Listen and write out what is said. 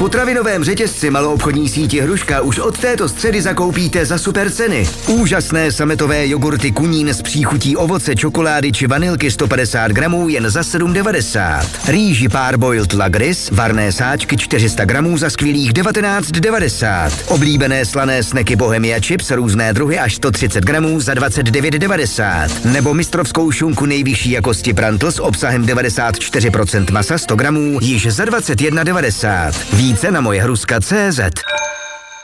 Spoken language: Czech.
potravinovém řetězci maloobchodní síti Hruška už od této středy zakoupíte za super ceny. Úžasné sametové jogurty Kunín s příchutí ovoce, čokolády či vanilky 150 gramů jen za 7,90. Rýži Parboiled Lagris, varné sáčky 400 gramů za skvělých 19,90. Oblíbené slané sneky Bohemia Chips různé druhy až 130 gramů za 29,90. Nebo mistrovskou šunku nejvyšší jakosti Prantl s obsahem 94% masa 100 gramů již za 21,90. Více na moje Hruska.cz.